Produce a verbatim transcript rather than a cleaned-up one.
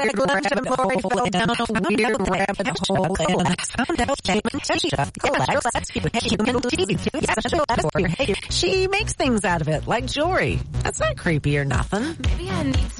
weird rabbit hole and down a weird rabbit hole and I found out Shaman collects human teeth. She makes things out of it, like jewelry. That's not creepy or nothing. Maybe I need some